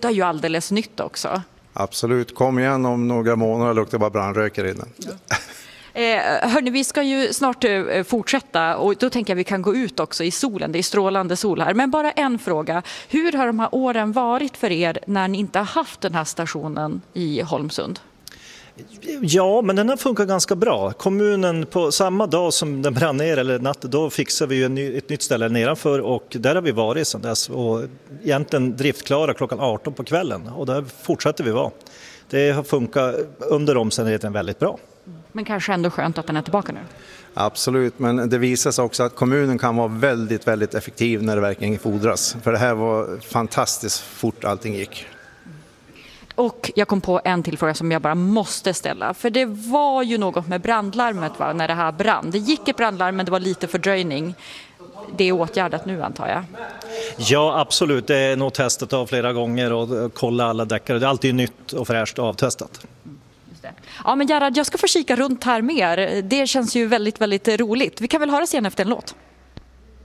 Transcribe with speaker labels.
Speaker 1: luktar ju alldeles nytt också.
Speaker 2: Absolut, kom igen om några månader, luktar bara brandrökare innan.
Speaker 1: Hörni, vi ska ju snart fortsätta och då tänker jag att vi kan gå ut också i solen. Det är strålande sol här. Men bara en fråga. Hur har de här åren varit för er när ni inte har haft den här stationen i Holmsund?
Speaker 3: Ja, men den har funkat ganska bra. Kommunen på samma dag som den brann ner eller natt, då fixar vi ju ett nytt ställe nedanför och där har vi varit sedan dess och egentligen driftklara klockan 18 på kvällen och där fortsätter vi vara. Det har funkat under omständigheten väldigt bra.
Speaker 1: Men kanske ändå skönt att den är tillbaka nu?
Speaker 2: Absolut, men det visar sig också att kommunen kan vara väldigt, väldigt effektiv när det verkligen fordras. För det här var fantastiskt fort allting gick.
Speaker 1: Och jag kom på en till fråga som jag bara måste ställa. För det var ju något med brandlarmet när det här brann. Det gick ett brandlarm men det var lite fördröjning. Det är åtgärdat nu antar jag.
Speaker 3: Ja, absolut. Det är nog testat av flera gånger och kolla alla däckare. Det är alltid nytt och fräscht avtestat.
Speaker 1: Ja, men Gerhard, jag ska få kika runt här mer. Det känns ju väldigt, väldigt roligt. Vi kan väl höra sen efter en låt.